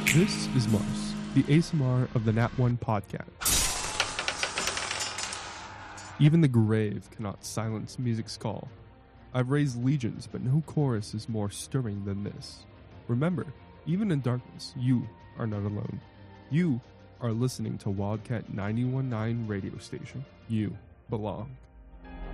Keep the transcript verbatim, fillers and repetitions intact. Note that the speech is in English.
This is Mars, the A S M R of the Nat one podcast. Even the grave cannot silence music's call. I've raised legions, but no chorus is more stirring than this. Remember, even in darkness, you are not alone. You are listening to Wildcat ninety-one point nine radio station. You belong.